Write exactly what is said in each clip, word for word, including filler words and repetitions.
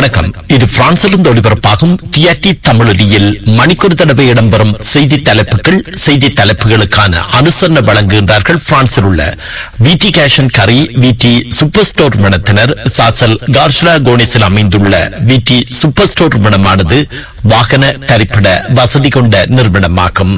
வணக்கம். இது பிரான்சிலிருந்து ஒளிபரப்பாகும் டிஆர்டி தமிழொலியில் மணிக்கூர் தடவை இடம்பெறும் செய்தி தலைப்புகள். செய்தி தலைப்புகளுக்கான அனுசரணை வழங்குகின்றார்கள் பிரான்சில் உள்ள விடி கேஷன் கரி விடி சூப்பர் ஸ்டோர் நிறுவனத்தினர். சாசல் கார்ஷலா கோனிஸில் அமைந்துள்ள விடி சூப்பர் ஸ்டோர் நிறுவனமானது வாகன தரிப்பிட வசதி கொண்ட நிறுவனமாகும்.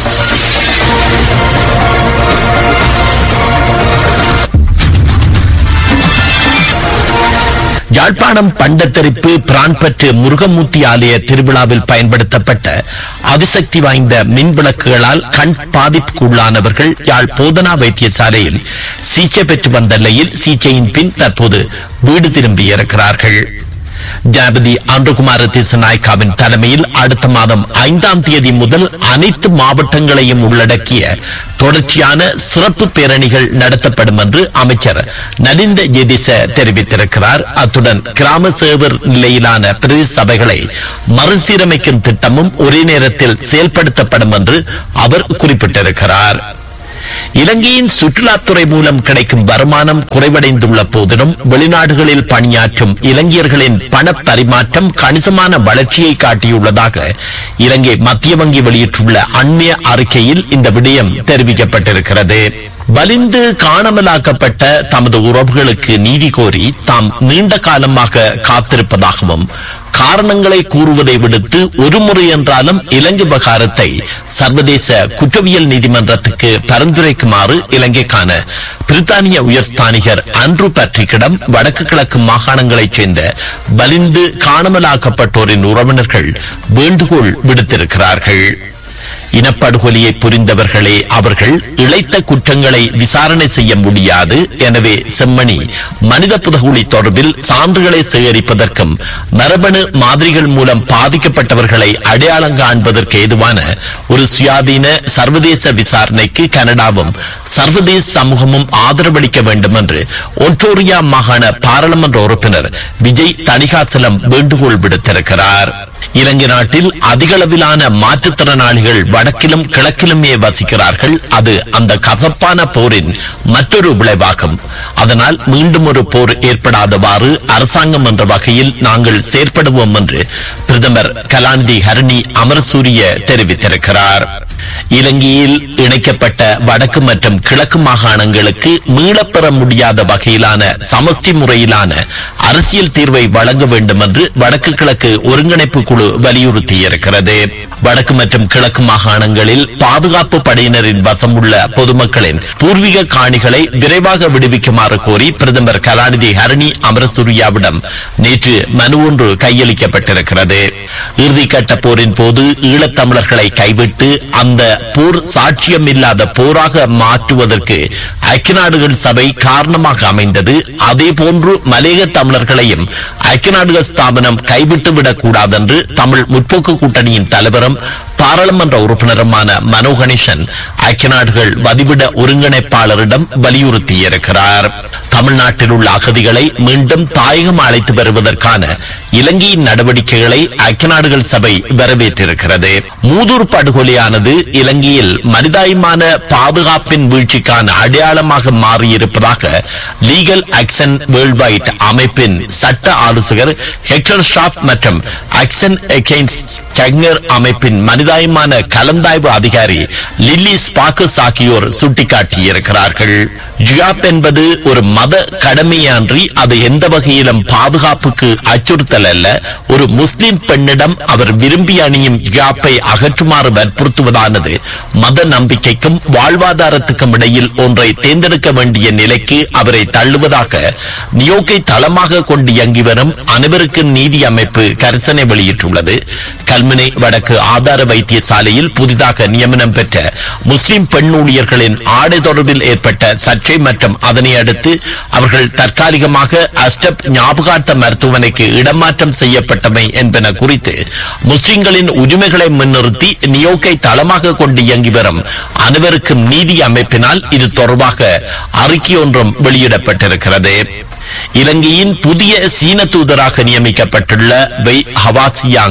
யாழ்ப்பாணம் பண்டத்தரிப்பு பிரான்பற்று முருகமூர்த்தி ஆலய திருவிழாவில் பயன்படுத்தப்பட்ட அதிசக்தி வாய்ந்த மின் விளக்குகளால் கண் பாதிப்புக்குள்ளானவர்கள் யாழ் போதனா வைத்தியசாலையில் சிகிச்சை பெற்று வந்த நிலையில் சிகிச்சையின் பின் தற்போது வீடு திரும்பியிருக்கிறார்கள். ஜனாதிபதி அன்றுகுமார திசாநாயக்காவின் தலைமையில் அடுத்த மாதம் ஐந்தாம் தேதி முதல் அனைத்து மாவட்டங்களையும் உள்ளடக்கிய தொடர்ச்சியான சிறப்பு பேரணிகள் நடத்தப்படும் என்று அமைச்சர் நலிந்த ஜெதிச தெரிவித்திருக்கிறார். அத்துடன் கிராம சேவர் நிலையிலான பிரதி சபைகளை மறுசீரமைக்கும் திட்டமும் ஒரே நேரத்தில் செயல்படுத்தப்படும் என்று அவர் குறிப்பிட்டிருக்கிறார். இலங்கையின் சுற்றுலாத்துறை மூலம் கிடைக்கும் வருமானம் குறைவடைந்துள்ள போதிலும் வெளிநாடுகளில் பணியாற்றும் இலங்கையர்களின் பண பரிமாற்றம் கணிசமான வளர்ச்சியை காட்டியுள்ளதாக இலங்கை மத்திய வங்கி வெளியிட்டுள்ள அண்மைய அறிக்கையில் இந்த விடயம் தெரிவிக்கப்பட்டிருக்கிறது. வலிந்து காணாமலாக்கப்பட்ட தமது உறவுகளுக்கு நீதி கோரி தாம் நீண்ட காலமாக காத்திருப்பதாகவும் காரணங்களை கூறுவதை விடுத்து ஒரு முறை என்றாலும் இலங்கை விவகாரத்தை சர்வதேச குற்றவியல் நீதிமன்றத்துக்கு பரிந்துரைக்குமாறு இலங்கைக்கான பிரித்தானிய உயர்ஸ்தானிகர் ஆண்ட்ரூ பேட்ரிக்கிடம் வடக்கு கிழக்கு மாகாணங்களைச் சேர்ந்த வலிந்து காணாமலாக்கப்பட்டோரின் உறவினர்கள் வேண்டுகோள் விடுத்திருக்கிறார்கள். இனப்படுகொலையை புரிந்தவர்களே அவர்கள் இழைத்த குற்றங்களை விசாரணை செய்ய முடியாது. எனவே செம்மணி மனித புதகுழி தொடர்பில் சான்றுகளை சேகரிப்பதற்கும் மரபணு மாதிரிகள் மூலம் பாதிக்கப்பட்டவர்களை அடையாளம் காண்பதற்கு ஏதுவான ஒரு சுயாதீன சர்வதேச விசாரணைக்கு கனடாவும் சர்வதேச சமூகமும் ஆதரவளிக்க வேண்டும் என்று ஒன்டோரியா மாகாண பாராளுமன்ற உறுப்பினர் விஜய் தணிகாசலம் வேண்டுகோள் விடுத்திருக்கிறார். இலங்கை நாட்டில் அதிகளவிலான மாற்றுத்திறனாளிகள் வடக்கிலும் கிழக்கிலுமே வசிக்கிறார்கள். அது அந்த கசப்பான போரின் மற்றொரு விளைவாகும். அதனால் மீண்டும் ஒரு போர் ஏற்படாதவாறு அரசாங்கம் என்ற வகையில் நாங்கள் செயற்படுவோம் என்று பிரதமர் கலாநிதி ஹரணி அமரசூரிய தெரிவித்திருக்கிறார். இலங்கையில் இணைக்கப்பட்ட வடக்கு மற்றும் கிழக்கு மாகாணங்களுக்கு மீளப்பெற முடியாத வகையிலான சமஷ்டி முறையிலான அரசியல் தீர்வை வழங்க வேண்டும் என்று வடக்கு கிழக்கு ஒருங்கிணைப்பு குழு வலியுறுத்தியிருக்கிறது. வடக்கு மற்றும் கிழக்கு மாகாணங்களில் பாதுகாப்பு படையினரின் வசம் உள்ள பொதுமக்களின் பூர்வீக காணிகளை விரைவாக விடுவிக்குமாறு கோரி பிரதமர் கலாநிதி ஹரணி அமரசூரியாவிடம் நேற்று மனு ஒன்று கையளிக்கப்பட்டிருக்கிறது. இறுதிக்கட்ட போரின் போது ஈழத்தமிழர்களை கைவிட்டு அந்த போர் சாட்சியம் இல்லாத போராக மாற்றுவதற்கு ஐக்கிய நாடுகள் சபை காரணமாக அமைந்தது. அதே போன்று மலையக தமிழர்களையும் ஐக்கிய நாடுகள் ஸ்தாபனம் கைவிட்டுவிடக் கூடாது என்று தமிழ் முற்போக்கு கூட்டணியின் தலைவரும் பாராளுமன்ற உறுப்பினருமான மனோ கணேசன் ஐக்கிய நாடுகள் வதிவிட ஒருங்கிணைப்பாளரிடம் வலியுறுத்தியிருக்கிறார். தமிழ்நாட்டில் உள்ள அகதிகளை மீண்டும் தாயகம் அழைத்து வருவதற்கான இலங்கையின் நடவடிக்கைகளை ஐக்கிய நாடுகள் சபை வரவேற்றிருக்கிறது. மூதூர் படுகொலையானது இலங்கையில் மனிதாயமான பாதுகாப்பின் வீழ்ச்சிக்கான அடையாளமாக மாறியிருப்பதாக லீகல் ஆக்ஷன் வேர்ல்ட் வைட் அமைப்பின் சட்ட ஆலோசகர் ஹெக்டர் ஷாப் மற்றும் ஆக்ஷன் அகெயின்ஸ்ட் டங்கர் அமைப்பின் மனிதாயமான கலந்தாய்வு அதிகாரி லில்லி ஸ்பாக்கஸ் ஆகியோர் சுட்டிக்காட்டியிருக்கிறார்கள். ஜியாப் என்பது ஒரு மத கடமையான்றி அது எந்த வகையிலும் பாதுகாப்புக்கு அச்சுறுத்தல் அல்ல. ஒரு முஸ்லிம் பெண்ணிடம் அவர் விரும்பி அணியும் ஜியாப்பை அகற்றுமாறு வற்புறுத்துவதானது மத நம்பிக்கைக்கும் வாழ்வாதாரத்துக்கும் இடையில் ஒன்றை தேர்ந்தெடுக்க வேண்டிய நிலைக்கு அவரை தள்ளுவதாக நியோக்கை தளமாக கொண்டு இயங்கி வரும் அனைவருக்கு நீதி அமைப்பு கரிசனை வெளியிட்டுள்ளது. கல்முனை வடக்கு ஆதார வைத்தியசாலையில் புதிதாக நியமனம் பெற்ற முஸ்லிம் பெண் ஊழியர்களின் ஆடை தொடர்பில் ஏற்பட்ட சர்ச்சை மற்றும் அதனை அடுத்து அவர்கள் தற்காலிகமாக அஸ்டப் ஞாபகார்த்த மருத்துவமனைக்கு இடமாற்றம் செய்யப்பட்டமை என்பன குறித்து முஸ்லிம்களின் உரிமைகளை முன்னிறுத்தி நியோக்கை தளமாக கொண்டு இயங்கி வரும் அனைவருக்கும் நீதி அமைப்பினால் இது தொடர்பாக அறிக்கை ஒன்றும் வெளியிடப்பட்டிருக்கிறது. இலங்கையின் புதிய சீன தூதராக நியமிக்கப்பட்டுள்ள வெய் ஹவாசியாங்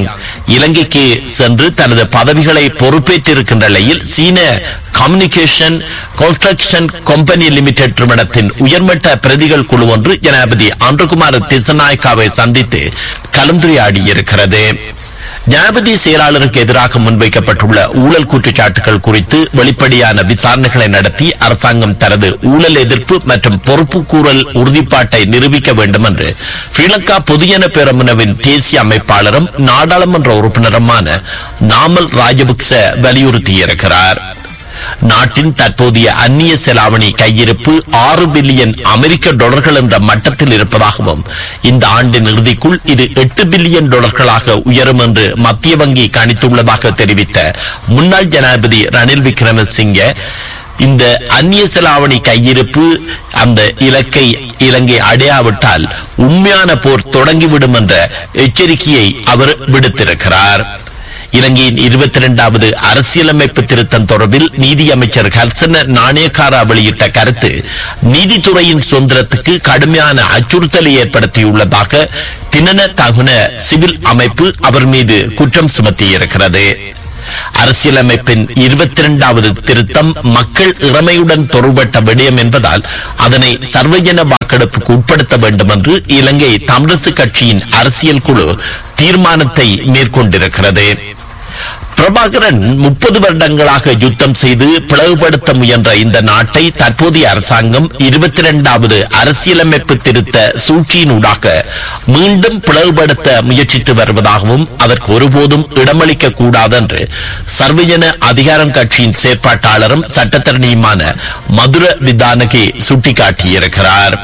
இலங்கைக்கு சென்று தனது பதவிகளை பொறுப்பேற்றிருக்கின்ற நிலையில் சீன கம்யூனிகேஷன் கன்ஸ்ட்ரக்ஷன் கம்பெனி லிமிடெட் நிறுவனத்தின் உயர்மட்ட பிரதிகள் குழு ஒன்று ஜனாதிபதி அன்றுகுமார் திசநாயக்காவை சந்தித்து கலந்துரையாடியிருக்கிறது. ஜனாதிபதி செயலாளருக்கு எதிராக முன்வைக்கப்பட்டுள்ள ஊழல் குற்றச்சாட்டுகள் குறித்து வெளிப்படையான விசாரணைகளை நடத்தி அரசாங்கம் தனது ஊழல் எதிர்ப்பு மற்றும் பொறுப்புக்கூறல் உறுதிப்பாட்டை நிரூபிக்க வேண்டும் என்று ஸ்ரீலங்கா பொதுஜன பெரமுனவின் தேசிய அமைப்பாளரும் நாடாளுமன்ற உறுப்பினருமான நாமல் ராஜபக்ச வலியுறுத்தியிருக்கிறார். நாட்டின் தற்போதைய அந்நிய செலாவணி கையிருப்பு ஆறு பில்லியன் அமெரிக்க டாலர்கள் என்ற மட்டத்தில் இருப்பதாகவும் இந்த ஆண்டின் இறுதிக்குள் இது எட்டு பில்லியன் டாலர்களாக உயரும் என்று மத்திய வங்கி கணித்துள்ளதாக தெரிவித்த முன்னாள் ஜனாதிபதி ரணில் விக்ரமசிங்கே இந்த அந்நிய செலாவணி கையிருப்பு அந்த இலக்கை இலங்கை அடையாவிட்டால் உண்மையான போர் தொடங்கிவிடும் என்ற எச்சரிக்கையை அவர் விடுத்திருக்கிறார். இலங்கையின் இருபத்தி இரண்டாவது அரசியலமைப்பு திருத்தம் தொடர்பில் நீதி அமைச்சர் ஹர்சன நாணயக்காரா வெளியிட்ட கருத்து நீதித்துறையின் சுதந்திரத்துக்கு கடுமையான அச்சுறுத்தலை ஏற்படுத்தியுள்ளதாக தினன தகுன சிவில் அமைப்பு அவர் மீது குற்றம் சுமத்தியிருக்கிறது. அரசியலமைப்பின் இருபத்தி இரண்டாவது திருத்தம் மக்கள் இறமையுடன் தொடர்பட்ட விடயம் என்பதால் அதனை சர்வஜன வாக்கெடுப்புக்கு உட்படுத்த வேண்டும் என்று இலங்கை தமிழரசு கட்சியின் அரசியல் குழு தீர்மானத்தை மேற்கொண்டிருக்கிறது. பிரபாகரன் முப்பது வருடங்களாக யுத்தம் செய்து பிளவுபடுத்த முயன்ற இந்த நாட்டை தற்போதைய அரசாங்கம் இருபத்தி இரண்டாவது அரசியலமைப்பு திருத்த சூழ்ச்சியினூடாக மீண்டும் பிளவுபடுத்த முயற்சித்து வருவதாகவும் அதற்கு ஒருபோதும் இடமளிக்க கூடாது என்று சர்வஜன அதிகாரம் கட்சியின் செயற்பாட்டாளரும் சட்டத்தரணியுமான மதுர விதானகி சுட்டிக்காட்டியிருக்கிறார்.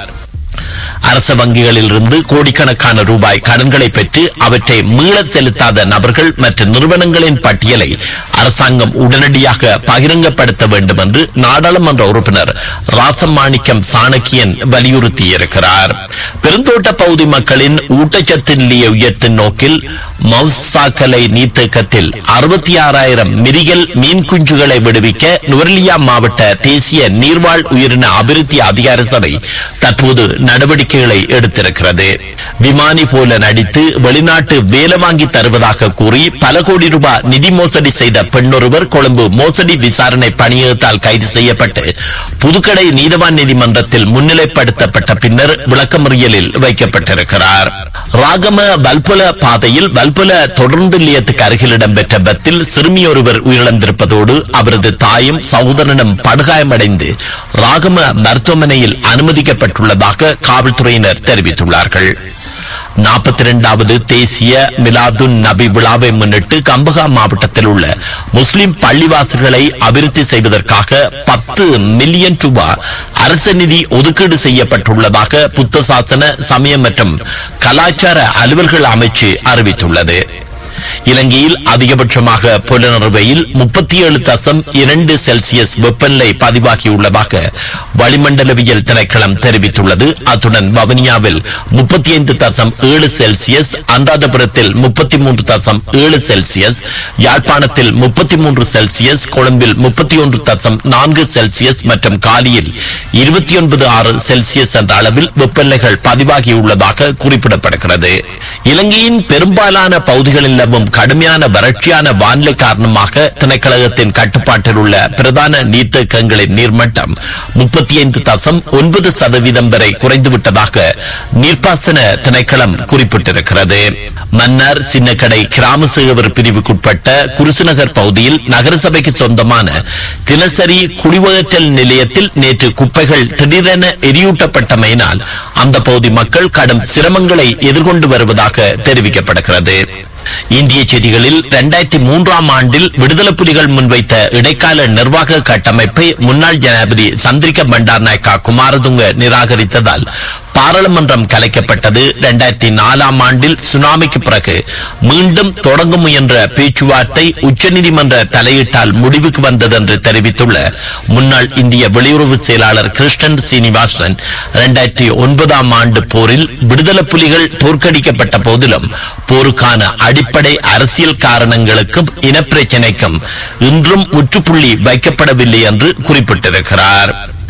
அரச வங்கிகளில் இருந்து கோடிக்கணக்கான ரூபாய் கடன்களை பெற்று அவற்றை மீள செலுத்தாத நபர்கள் மற்றும் நிறுவனங்களின் பட்டியலை அரசாங்கம் உடனடியாக பகிரங்கப்படுத்த வேண்டும் என்று நாடாளுமன்ற உறுப்பினர் ராசமாணிக்கம் சாணக்கியன் வலியுறுத்தியிருக்கிறார். பெருந்தோட்ட பகுதி மக்களின் ஊட்டச்சத்து நிலையை உயர்த்தும் நோக்கில் மவுசாக்கலை நீர்த்தேக்கத்தில் அறுபத்தி ஆறாயிரம் மிரிகல் மீன் குஞ்சுகளை விடுவிக்க நுவரெலியா மாவட்ட தேசிய நீர்வாழ் உயிரின அபிவிருத்தி அதிகார சபை தற்போது நடவடிக்கைகளை எடுத்திருக்கிறது. விமானி போல நடித்து வெளிநாட்டு வேலை வாங்கி தருவதாக கூறி பல கோடி ரூபாய் நிதி மோசடி செய்த பெண்ணொருவர் கொழும்பு மோசடி விசாரணை பணியகத்தால் கைது செய்யப்பட்டு புதுக்கடை நீதவான் நீதிமன்றத்தில் முன்னிலைப்படுத்தப்பட்ட பின்னர் விளக்கமறியலில் வைக்கப்பட்டிருக்கிறார். ராகம வல்புல பாதையில் வல்புல தொடர்ந்து நிலையத்துக்கு அருகில் இடம்பெற்ற விபத்தில் சிறுமியொருவர் உயிரிழந்திருப்பதோடு அவரது தாயும் சகோதரனும் படுகாயமடைந்து ராகம மருத்துவமனையில் அனுமதிக்கப்பட்டுள்ளதாக காவல்துறையினர் தெரிவித்துள்ளார்கள். நாற்பத்தி இரண்டாவது தேசிய மிலாதுன் நபி விழாவை முன்னிட்டு கம்பகா மாவட்டத்தில் உள்ள முஸ்லிம் பள்ளிவாசல்களை அபிவிருத்தி செய்வதற்காக பத்து மில்லியன் ரூபாய் அரசு நிதி ஒதுக்கீடு செய்யப்பட்டுள்ளதாக புத்த சாசன சமய மற்றும் கலாச்சார அலுவல்கள் அமைச்சு அறிவித்துள்ளது. இலங்கையில் அதிகபட்சமாக புலனறுவையில் முப்பத்தி ஏழு தசம் இரண்டு செல்சியஸ் வெப்பநிலை பதிவாகியுள்ளதாக வளிமண்டலவியல் திணைக்களம் தெரிவித்துள்ளது. அத்துடன் வவுனியாவில் முப்பத்தி ஐந்து தசம் ஏழு செல்சியஸ், அனுராதபுரத்தில் முப்பத்தி மூன்று தசம் ஏழு செல்சியஸ், யாழ்ப்பாணத்தில் முப்பத்தி மூன்று செல்சியஸ், கொழும்பில் முப்பத்தி ஒன்று தசம் நான்கு செல்சியஸ் மற்றும் காலியில் இருபத்தி ஒன்பது ஆறு செல்சியஸ் என்ற அளவில் வெப்பநிலைகள் பதிவாகியுள்ளதாக குறிப்பிடப்படுகிறது. இலங்கையின் பெரும்பாலான பகுதிகளில் கடுமையான வறட்சியான வானிலை காரணமாக திணைக்களகத்தின் கட்டுப்பாட்டில் உள்ள பிரதான நீர்த்தேக்கங்களின் நீர்மட்டம் முப்பத்தி ஐந்து தசம் ஒன்பது சதவீதம் வரை குறைந்துவிட்டதாக நீர்ப்பாசன திணைக்களம் குறிப்பிட்டிருக்கிறது. மன்னார் சின்னக்கடை கிராம சேவர் பிரிவுக்குட்பட்ட குருசுநகர் பகுதியில் நகரசபைக்கு சொந்தமான தினசரி குடிவகற்றல் நிலையத்தில் நேற்று குப்பைகள் திடீரென எரியூட்டப்பட்டமையினால் அந்த பகுதி மக்கள் கடும் சிரமங்களை எதிர்கொண்டு வருவதாக தெரிவிக்கப்படுகிறது. இந்திய செய்திகளில் இரண்டாயிரத்தி மூன்றாம் ஆண்டில் விடுதலை புலிகள் முன்வைத்த இடைக்கால நிர்வாக கட்டமைப்பை முன்னாள் ஜனாதிபதி சந்திரிகா பண்டாரநாயக்கா குமாரதுங்க நிராகரித்ததால் பாராளுமன்றம் கலைக்கப்பட்டது. இரண்டாயிரத்தி நாலாம் ஆண்டில் சுனாமிக்கு பிறகு மீண்டும் தொடங்க முயன்ற பேச்சுவார்த்தை உச்சநீதிமன்ற தலையீட்டால் முடிவுக்கு வந்தது என்று தெரிவித்துள்ள முன்னாள் இந்திய வெளியுறவு செயலாளர் கிருஷ்ணன் சீனிவாசன், இரண்டாயிரத்தி ஒன்பதாம் ஆண்டு போரில் விடுதலை புலிகள் தோற்கடிக்கப்பட்ட போதிலும் போருக்கான அடிப்படை அரசியல் காரணங்களுக்கும் இனப்பிரச்சினைக்கும் இன்றும் முற்றுப்புள்ளி வைக்கப்படவில்லை என்று குறிப்பிட்டிருக்கிறார்.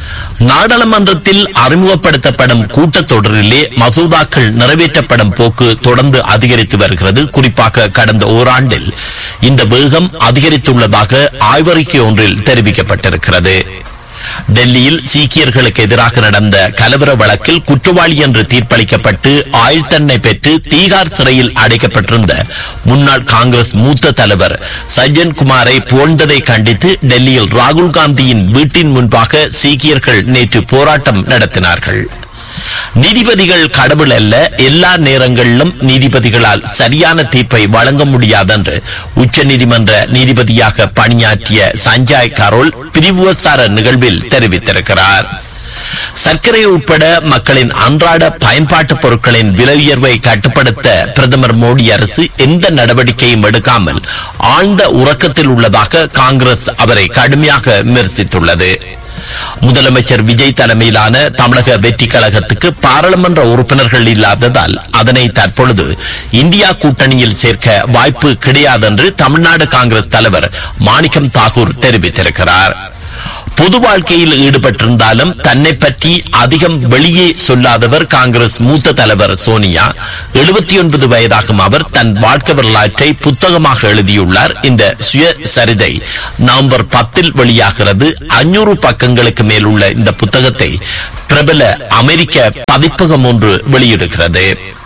நாடாளுமன்றத்தில் அறிமுகப்படுத்தப்படும் கூட்டத்தொடரிலே மசோதாக்கள் நிறைவேற்றப்படும் போக்கு தொடர்ந்து அதிகரித்து வருகிறது. குறிப்பாக கடந்த ஓராண்டில் இந்த வேகம் அதிகரித்துள்ளதாக ஆய்வறிக்கை ஒன்றில் தெரிவிக்கப்பட்டிருக்கிறது. டெல்லியில் சீக்கியர்களுக்கு எதிராக நடந்த கலவர வழக்கில் குற்றவாளி என்று தீர்ப்பளிக்கப்பட்டு ஆயுள் தண்டனை பெற்று தீகார் சிறையில் அடைக்கப்பட்டிருந்த முன்னாள் காங்கிரஸ் மூத்த தலைவர் சஜ்ஜன் குமாரை புகழ்ந்ததை கண்டித்து டெல்லியில் ராகுல் காந்தியின் வீட்டின் முன்பாக சீக்கியர்கள் நேற்று போராட்டம் நடத்தினார்கள். நீதிபதிகள் கடவுள் அல்ல, எல்லா நேரங்களிலும் நீதிபதிகளால் சரியான தீர்ப்பை வழங்க முடியாதென்று உச்ச நீதிமன்ற நீதிபதியாக பணியாற்றிய சஞ்சய் கரோல் பிரிவுசார நிகழ்வில் தெரிவித்திருக்கிறார். சர்க்கரை உட்பட மக்களின் அன்றாட பயன்பாட்டு பொருட்களின் விலை உயர்வை கட்டுப்படுத்த பிரதமர் மோடி அரசு எந்த நடவடிக்கையும் எடுக்காமல் ஆழ்ந்த உறக்கத்தில் உள்ளதாக காங்கிரஸ் அவரை கடுமையாக விமர்சித்துள்ளது. முதலமைச்சர் விஜய் தலைமையிலான தமிழக வெற்றி கழகத்துக்கு பாராளுமன்ற உறுப்பினர்கள் இல்லாததால் அதனை தற்பொழுது இந்தியா கூட்டணியில் சேர்க்க வாய்ப்பு கிடையாது என்று தமிழ்நாடு காங்கிரஸ் தலைவர் மாணிக்கம் தாகூர் தெரிவித்திருக்கிறார். பொது வாழ்க்கையில் ஈடுபட்டிருந்தாலும் தன்னை பற்றி அதிகம் வெளியே சொல்லாதவர் காங்கிரஸ் மூத்த தலைவர் சோனியா. எழுபத்தி ஒன்பது வயதாகும் அவர் தன் வாழ்க்கை வரலாற்றை புத்தகமாக எழுதியுள்ளார். இந்த சுயசரிதை நவம்பர் பத்தில் வெளியாகிறது. அஞ்சூறு பக்கங்களுக்கு மேல் உள்ள இந்த புத்தகத்தை பிரபல அமெரிக்க பதிப்பகம் ஒன்று வெளியிடுகிறது.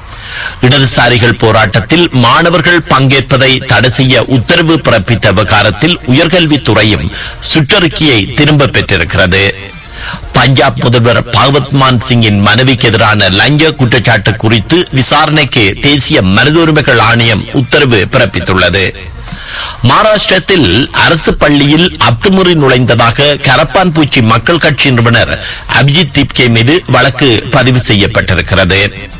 இடதுசாரிகள் போராட்டத்தில் மாணவர்கள் பங்கேற்பதை தடை செய்ய உத்தரவு பிறப்பித்த விவகாரத்தில் உயர்கல்வித்துறையும் சுற்றறிக்கையை திரும்ப பெற்றிருக்கிறது. பஞ்சாப் முதல்வர் பகவத் மான் சிங்கின் மனைவிக்கு எதிரான லஞ்ச குற்றச்சாட்டு குறித்து விசாரணைக்கு தேசிய மனித உரிமைகள் ஆணையம் உத்தரவு பிறப்பித்துள்ளது. மகாராஷ்டிரத்தில் அரசு பள்ளியில் அத்துமுறை நுழைந்ததாக கரப்பான் பூச்சி மக்கள் கட்சி நிறுவனர் அபிஜித் திப்கே மீது வழக்கு பதிவு செய்யப்பட்டிருக்கிறது.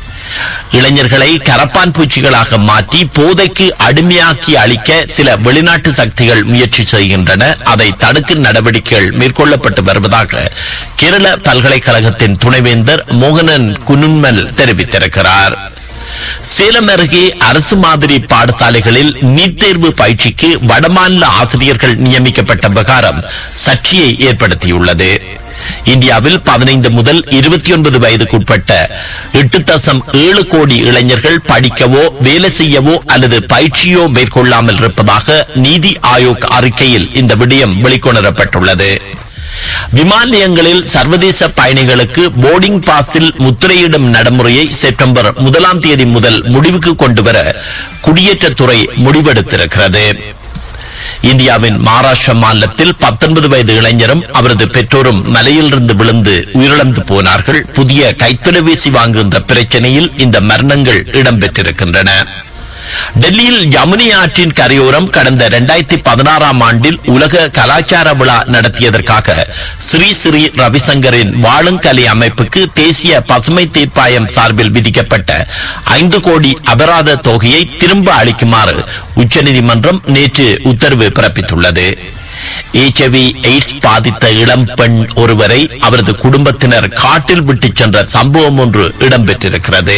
இளைஞர்களை கரப்பான் பூச்சிகளாக மாற்றி போதைக்கு அடிமையாக்கி அளிக்க சில வெளிநாட்டு சக்திகள் முயற்சி செய்கின்றன. அதை தடுக்கும் நடவடிக்கைகள் மேற்கொள்ளப்பட்டு வருவதாக கேரள பல்கலைக்கழகத்தின் துணைவேந்தர் மோகனன் குனுன்மல் தெரிவித்திருக்கிறார். சேலம் அருகே அரசு மாதிரி பாடசாலைகளில் நீட் தேர்வு பயிற்சிக்கு வடமாநில ஆசிரியர்கள் நியமிக்கப்பட்ட விவகாரம் சர்ச்சையை ஏற்படுத்தியுள்ளது. இந்தியாவில் பதினைந்து முதல் இருபத்தி ஒன்பது வயதுக்குட்பட்ட எட்டு தசம் ஏழு கோடி இளைஞர்கள் படிக்கவோ வேலை செய்யவோ அல்லது பயிற்சியோ மேற்கொள்ளாமல் இருப்பதாக நீதி ஆயோக் அறிக்கையில் இந்த விடயம் வெளிக்கொணரப்பட்டுள்ளது. விமான நிலையங்களில் சர்வதேச பயணிகளுக்கு போர்டிங் பாஸில் முத்திரையிடும் நடைமுறையை செப்டம்பர் முதலாம் தேதி முதல் முடிவுக்கு கொண்டுவர குடியேற்றத்துறை முடிவெடுத்திருக்கிறது. இந்தியாவின் மகாராஷ்டிரா மாநிலத்தில் பத்தொன்பது வயது இளைஞரும் அவரது பெற்றோரும் மலையிலிருந்து விழுந்து உயிரிழந்து போனார்கள். புதிய கைத்தொலைபேசி வாங்குகின்ற பிரச்சனையில் இந்த மரணங்கள் இடம்பெற்றிருக்கின்றன. டெல்லியில் யமுனை ஆற்றின் கரையோரம் கடந்த இரண்டாயிரத்தி பதினாறாம் ஆண்டில் உலக கலாச்சார விழா நடத்தியதற்காக ஸ்ரீ ஸ்ரீ ரவிசங்கரின் வாழுங்கலை அமைப்புக்கு தேசிய பசுமை தீர்ப்பாயம் சார்பில் விதிக்கப்பட்ட ஐந்து கோடி அபராத தொகையை திரும்ப அளிக்குமாறு உச்சநீதிமன்றம் நேற்று உத்தரவு பிறப்பித்துள்ளது. எச்ஐவி எய்ட்ஸ் பாதித்த இளம் பெண் ஒருவரை அவரது குடும்பத்தினர் காட்டில் விட்டுச் சென்ற சம்பவம் ஒன்று இடம்பெற்றிருக்கிறது.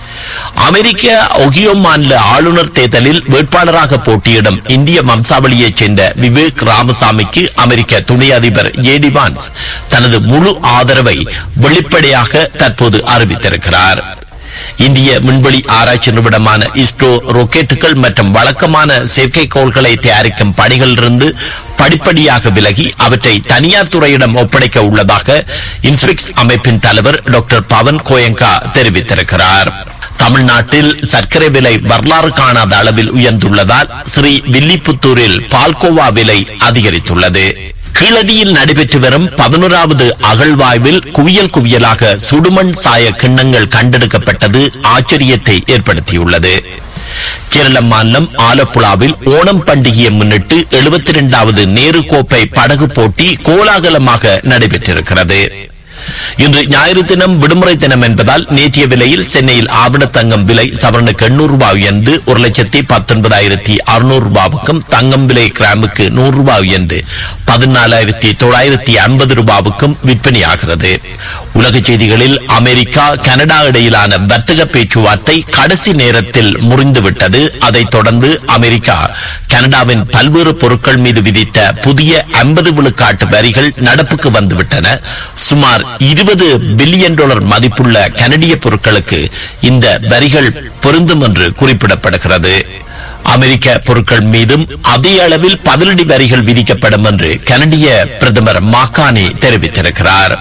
அமெரிக்க ஒகியோ மாநில ஆளுநர் தேர்தலில் வேட்பாளராக போட்டியிடும் இந்திய வம்சாவளியைச் சேர்ந்த விவேக் ராமசாமிக்கு அமெரிக்க துணை அதிபர் ஜேடி வான்ஸ் தனது முழு ஆதரவை வெளிப்படையாக தற்போது அறிவித்திருக்கிறார். இந்திய விண்வெளி ஆராய்ச்சி நிறுவனமான இஸ்ரோ ராக்கெட்டுகள் மற்றும் வழக்கமான செயற்கைக்கோள்களை தயாரிக்கும் பணிகளிலிருந்து படிப்படியாக விலகி அவற்றை தனியார் துறையிடம் ஒப்படைக்க உள்ளதாக இன்ஸ்பெக்ஸ் அமைப்பின் தலைவர் டாக்டர் பவன் கோயங்கா தெரிவித்திருக்கிறார். தமிழ்நாட்டில் சர்க்கரை விலை வரலாறு காணாத அளவில் உயர்ந்துள்ளதால் ஸ்ரீ வில்லிபுத்தூரில் பால்கோவா விலை அதிகரித்துள்ளது. கீழடியில் நடைபெற்று வரும் பதினோராவது அகழ்வாய்வில் குவியல் குவியலாக சுடுமண் சாய கிண்ணங்கள் கண்டெடுக்கப்பட்டது ஆச்சரியத்தை ஏற்படுத்தியுள்ளது. கேரள மாநிலம் ஆலப்புழாவில் ஓணம் பண்டிகையை முன்னிட்டு எழுபத்தி இரண்டாவது நேரு கோப்பை படகு போட்டி கோலாகலமாக நடைபெற்றிருக்கிறது. இன்று ஞாயிறு தினம் விடுமுறை தினம் என்பதால் நேற்றைய விலையில் சென்னையில் ஆபண தங்கம் விலை சவரனுக்கு எண்ணூறு ரூபாய் என்று ஒரு லட்சத்தி பத்தொன்பதாயிரத்தி அறுநூறு ரூபாவுக்கும் தங்கம் விலை கிராமுக்கு நூறு ரூபாய் என்று பதினாலாயிரத்தி தொள்ளாயிரத்தி ஐம்பது ரூபாவுக்கும் விற்பனையாகிறது. உலக செய்திகளில் அமெரிக்கா கனடா இடையிலான வர்த்தக பேச்சுவார்த்தை கடைசி நேரத்தில் முறிந்துவிட்டது. அதைத் தொடர்ந்து அமெரிக்கா கனடாவின் பல்வேறு பொருட்கள் மீது விதித்த புதிய ஐம்பது விழுக்காட்டு வரிகள் நடப்புக்கு வந்துவிட்டன. சுமார் இருபது பில்லியன் டாலர் மதிப்புள்ள கனடிய பொருட்களுக்கு இந்த வரிகள் பொருந்தும் என்று குறிப்பிடப்படுகிறது. அமெரிக்க பொருட்கள் மீதும் அதே அளவில் பதிலடி வரிகள் விதிக்கப்படும் என்று கனடிய பிரதமர் மாக்கானி தெரிவித்திருக்கிறார்.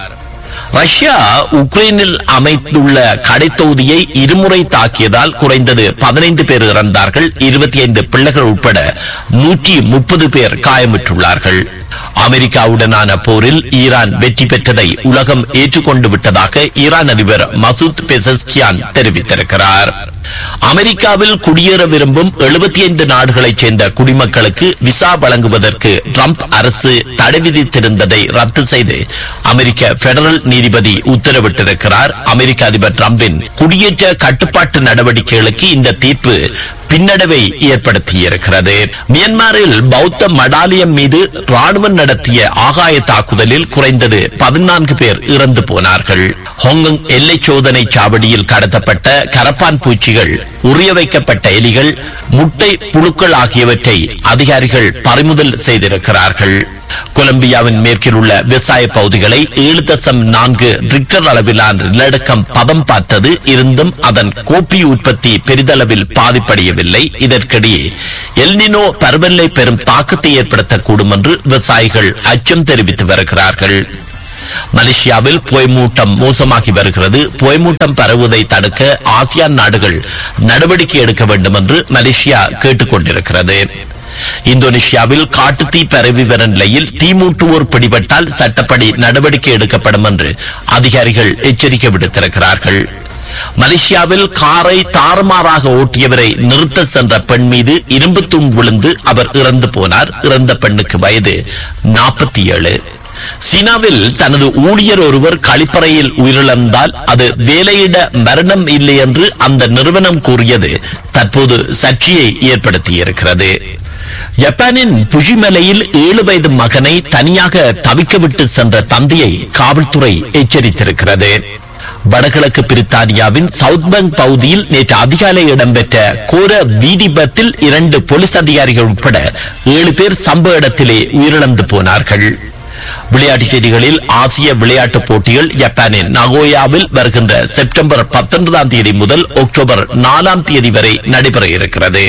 ரஷ்யா உக்ரைனில் அமைத்துள்ள கடைத்தொகுதியை இருமுறை தாக்கியதால் குறைந்தது பதினைந்து பேர் இறந்தார்கள். இருபத்தி ஐந்து பிள்ளைகள் உட்பட நூற்றி முப்பது பேர் காயமுற்றுள்ளார்கள். அமெரிக்காவுடனான போரில் ஈரான் வெற்றி பெற்றதை உலகம் ஏற்றுக்கொண்டு விட்டதாக ஈரான் அதிபர் மசூத் பெசஸ்கியான் தெரிவித்திருக்கிறார். அமெரிக்காவில் குடியேற விரும்பும் எழுபத்தி ஐந்து நாடுகளைச் சேர்ந்த குடிமக்களுக்கு விசா வழங்குவதற்கு ட்ரம்ப் அரசு தடை விதித்திருந்ததை ரத்து செய்து அமெரிக்க பெடரல் நீதிபதி உத்தரவிட்டிருக்கிறார். அமெரிக்க அதிபர் ட்ரம்பின் குடியேற்ற கட்டுப்பாட்டு நடவடிக்கைகளுக்கு இந்த தீர்ப்பு பின்னடைவை ஏற்படுத்தியிருக்கிறது. மியான்மரில் பௌத்த மடாலயம் மீது ராணுவம் நடத்திய ஆகாய தாக்குதலில் குறைந்தது பதினான்கு பேர் இறந்து போனார்கள். ஹாங்காங் எல்லை சோதனை சாவடியில் கடத்தப்பட்ட கரப்பான் பூச்சிகள், உரிய வைக்கப்பட்ட எலிகள், முட்டை புழுக்கள் ஆகியவற்றை அதிகாரிகள் பறிமுதல் செய்திருக்கிறார்கள். கொலம்பியாவின் மேற்கில் உள்ள விவசாய பகுதிகளை ஏழு தசம் நான்கு ரிக்டர் அளவிலான நிலநடுக்கம் பதம் பார்த்தது. இருந்தும் அதன் கோப்பி உற்பத்தி பெரிதளவில் பாதிப்படையவில்லை. இதற்கிடையே எல்னினோ பருவநிலை பெரும் தாக்கத்தை ஏற்படுத்தக்கூடும் என்று விவசாயிகள் அச்சம் தெரிவித்து வருகிறார்கள். மலேசியாவில் புகைமூட்டம் மோசமாகி வருகிறது. புகைமூட்டம் பரவுவதை தடுக்க ஆசியான் நாடுகள் நடவடிக்கை எடுக்க வேண்டும் என்று மலேசியா கேட்டுக் கொண்டிருக்கிறது. இந்தோனேஷியாவில் காட்டுத்தீ பரவி வரும் நிலையில் தீமூட்டுவோர் பிடிபட்டால் சட்டப்படி நடவடிக்கை எடுக்கப்படும் என்று அதிகாரிகள் எச்சரிக்கை விடுத்திருக்கிறார்கள். மலேசியாவில் காரை தாறுமாறாக ஓட்டியவரை நிறுத்த சென்ற பெண் மீது இரும்பு தூண் விழுந்து அவர் இறந்து போனார். இறந்த பெண்ணுக்கு வயது நாற்பத்தி ஏழு. சீனாவில் தனது ஊழியர் ஒருவர் கழிப்பறையில் உயிரிழந்தால் அது வேலையிட மரணம் இல்லை என்று அந்த நிறுவனம் கூறியது தற்போது சர்ச்சையை ஏற்படுத்தியிருக்கிறது. ஜப்பானின் புஜிமலையில் ஏழு வயது மகனை தனியாக தவிக்க விட்டு சென்ற தந்தையை காவல்துறை எச்சரித்திருக்கிறது. வடகிழக்கு பிரித்தானியாவின் சவுத் பேங்க் பகுதியில் நேற்று அதிகாலை இடம்பெற்ற கோர வீதி விபத்தில் இரண்டு போலீஸ் அதிகாரிகள் உட்பட ஏழு பேர் சம்பவ இடத்திலே உயிரிழந்து போனார்கள். விளையாட்டுச் செய்திகளில் ஆசிய விளையாட்டுப் போட்டிகள் ஜப்பானின் நகோயாவில் வருகின்ற செப்டம்பர் பத்தொன்பதாம் தேதி முதல் அக்டோபர் நாலாம் தேதி வரை நடைபெற இருக்கிறது.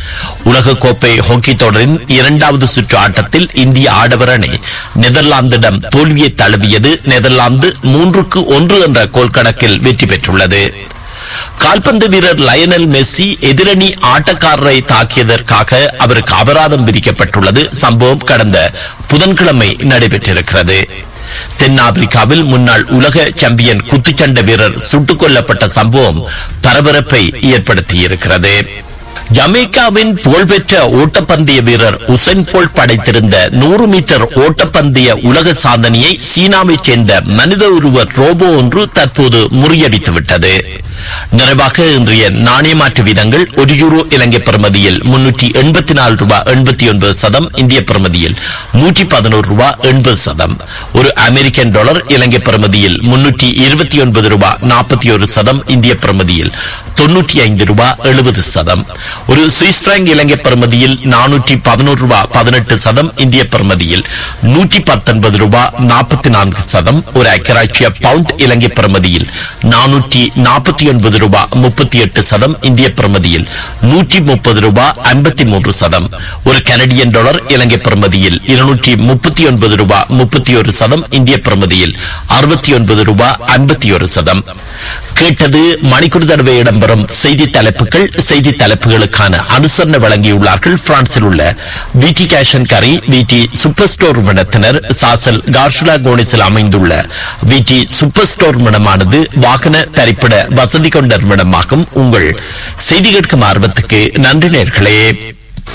உலக கோப்பை ஹாக்கி தொடரின் இரண்டாவது சுற்று ஆட்டத்தில் இந்திய ஆடவர் அணி நெதர்லாந்திடம் தோல்வியை தழுவியது. நெதர்லாந்து மூன்றுக்கு ஒன்று என்ற கோல் கணக்கில் வெற்றி பெற்றுள்ளது. கால்பந்து வீரர் லயனல் மெஸ்ஸி எதிரணி ஆட்டக்காரரை தாக்கியதற்காக அவருக்கு அபராதம் விதிக்கப்பட்டுள்ளது. சம்பவம் கடந்த புதன்கிழமை நடைபெற்றிருக்கிறது. தென்னாப்பிரிக்காவில் முன்னாள் உலக சாம்பியன் குத்துச்சண்டை வீரர் சுட்டுக் கொல்லப்பட்ட சம்பவம் பரபரப்பை ஏற்படுத்தியிருக்கிறது. ஜமேக்காவின் புகழ்பெற்ற ஓட்டப்பந்தய வீரர் உசைன் போல்ட் படைத்திருந்த நூறு மீட்டர் ஓட்டப்பந்தய உலக சாதனையை சீனாவைச் சேர்ந்த மனித உருவ ரோபோ ஒன்று தற்போது முறியடித்துவிட்டது. நிறைவாக இன்றைய நாணய மாற்று வீதங்கள்: ஒரு யூரோ இலங்கை பிரமதியில் முன்னூற்றி எண்பத்தி நாலு ரூபாய் எண்பத்தி ஒன்பது சதம், இந்திய பிரமதியில் நூற்றி பதினோரு ரூபாய் எண்பது சதம். ஒரு அமெரிக்கன் டாலர் இலங்கை பிரமதியில் முன்னூற்றி இருபத்தி ஒன்பது ரூபாய் நாற்பத்தி ஒரு சதம், இந்திய பிரமதியில் தொன்னூற்றி ஐந்து ரூபாய் எழுபது சதம். ஒரு சுவிஸ் பிராங்க் இலங்கை பிரமதியில் நானூற்றி பதினோரு ரூபாய் பதினெட்டு சதம், இந்திய பிரமதியில் நூற்றி பத்தொன்பது ரூபாய் நாற்பத்தி நான்கு சதம். ஒரு ஐக்கிய பவுண்ட் இலங்கை பிரமதியில் நானூற்றி நாற்பத்தி ஒன்பது ரூபாய் முப்பத்தி எட்டு சதம், இந்திய பிரமதியில் நூற்றி முப்பது ரூபாய் ஐம்பத்தி மூன்று சதம். ஒரு கனடியன் டாலர் இலங்கை பிரமதியில் இருநூற்றி முப்பத்தி ஒன்பது ரூபாய் முப்பத்தி ஒரு சதம், இந்திய பிரமதியில் அறுபத்தி ஒன்பது ரூபாய் ஐம்பத்தி ஒரு சதம். கேட்டது மணிக்கூர் தடவை இடம்பெறும் செய்தி தலைப்புகள். செய்தி தலைப்புகளுக்கான அனுசரணை வழங்கியுள்ளார்கள் பிரான்சில் உள்ள விடி கேஷ் அண்ட் கரி, விடி சூப்பர் ஸ்டோர் நிறுவனத்தினர். சாசல் கார்ஷுலா கோனிஸில் அமைந்துள்ள விடி சூப்பர் ஸ்டோர் நிறுவனமானது வாகன தரிப்பிட வசதி கொண்ட நிறுவனமாகும். உங்கள் செய்தி கேட்கும் ஆர்வத்துக்கு நன்றி நேயர்களே.